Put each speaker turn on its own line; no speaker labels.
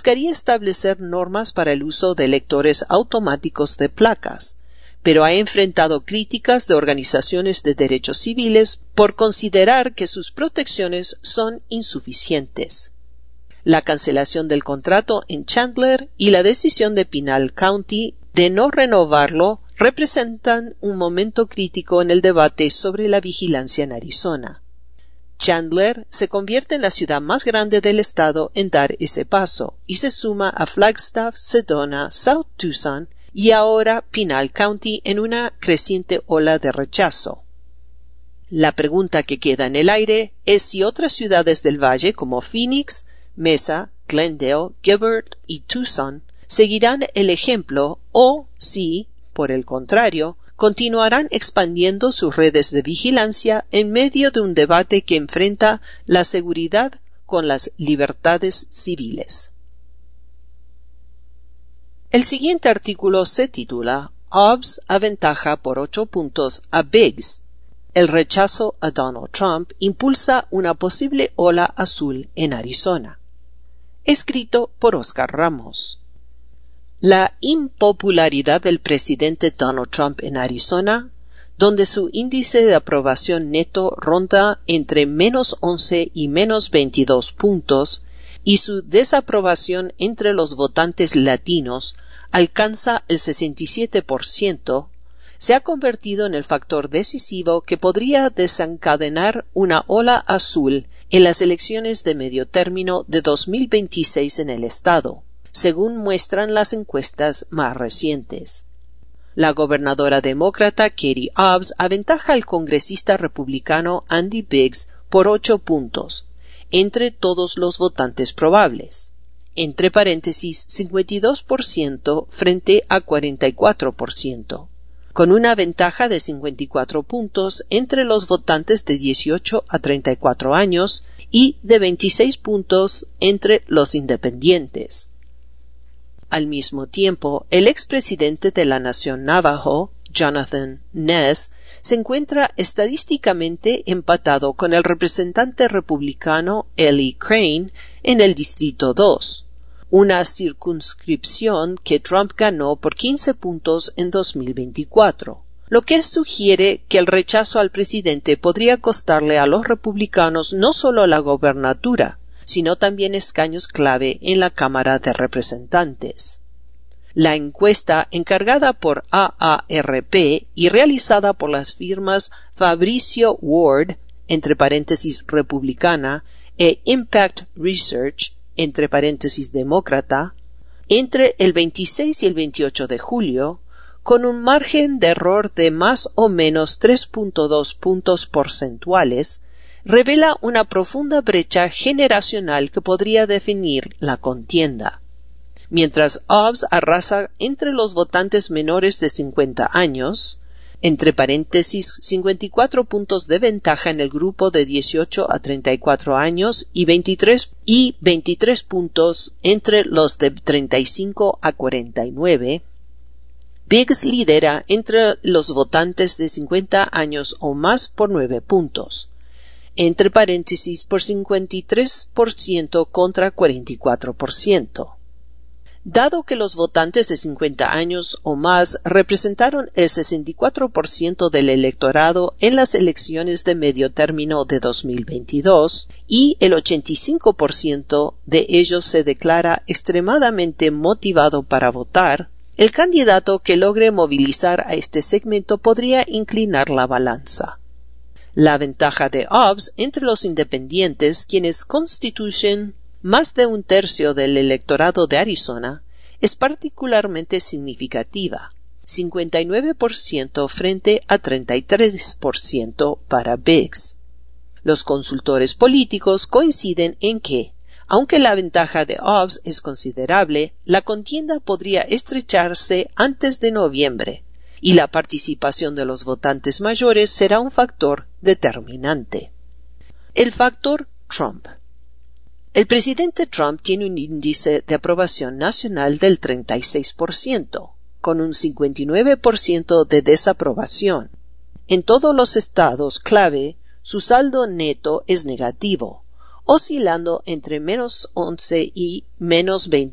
buscaría establecer normas para el uso de lectores automáticos de placas, pero ha enfrentado críticas de organizaciones de derechos civiles por considerar que sus protecciones son insuficientes. La cancelación del contrato en Chandler y la decisión de Pinal County de no renovarlo representan un momento crítico en el debate sobre la vigilancia en Arizona. Chandler se convierte en la ciudad más grande del estado en dar ese paso y se suma a Flagstaff, Sedona, South Tucson y ahora Pinal County en una creciente ola de rechazo. La pregunta que queda en el aire es si otras ciudades del valle como Phoenix, Mesa, Glendale, Gilbert y Tucson seguirán el ejemplo o si, por el contrario, continuarán expandiendo sus redes de vigilancia en medio de un debate que enfrenta la seguridad con las libertades civiles. El siguiente artículo se titula Hobbs aventaja por 8 puntos a Biggs. El rechazo a Donald Trump impulsa una posible ola azul en Arizona. Escrito por Oscar Ramos. La impopularidad del presidente Donald Trump en Arizona, donde su índice de aprobación neto ronda entre -11 y -22 puntos, y su desaprobación entre los votantes latinos alcanza el 67%, se ha convertido en el factor decisivo que podría desencadenar una ola azul en las elecciones de medio término de 2026 en el estado, según muestran las encuestas más recientes. La gobernadora demócrata Katie Hobbs aventaja al congresista republicano Andy Biggs por 8 puntos, entre todos los votantes probables, entre paréntesis 52% frente a 44%, con una ventaja de 54 puntos entre los votantes de 18 a 34 años y de 26 puntos entre los independientes. Al mismo tiempo, el expresidente de la nación Navajo, Jonathan Nez, se encuentra estadísticamente empatado con el representante republicano Eli Crane en el Distrito 2, una circunscripción que Trump ganó por 15 puntos en 2024, lo que sugiere que el rechazo al presidente podría costarle a los republicanos no solo la gobernatura, sino también escaños clave en la Cámara de Representantes. La encuesta encargada por AARP y realizada por las firmas Fabricio Ward, entre paréntesis republicana, e Impact Research, entre paréntesis demócrata, entre el 26 y el 28 de julio, con un margen de error de más o menos 3.2 puntos porcentuales, revela una profunda brecha generacional que podría definir la contienda. Mientras Hobbs arrasa entre los votantes menores de 50 años, entre paréntesis 54 puntos de ventaja en el grupo de 18 a 34 años y 23 puntos entre los de 35 a 49, Biggs lidera entre los votantes de 50 años o más por 9 puntos, entre paréntesis por 53% contra 44%. Dado que los votantes de 50 años o más representaron el 64% del electorado en las elecciones de medio término de 2022 y el 85% de ellos se declara extremadamente motivado para votar, el candidato que logre movilizar a este segmento podría inclinar la balanza. La ventaja de Hobbs entre los independientes, quienes constituyen más de un tercio del electorado de Arizona, es particularmente significativa, 59% frente a 33% para Biggs. Los consultores políticos coinciden en que, aunque la ventaja de Hobbs es considerable, la contienda podría estrecharse antes de noviembre, y la participación de los votantes mayores será un factor determinante. El factor Trump. El presidente Trump tiene un índice de aprobación nacional del 36%, con un 59% de desaprobación. En todos los estados clave, su saldo neto es negativo, oscilando entre -11 y -20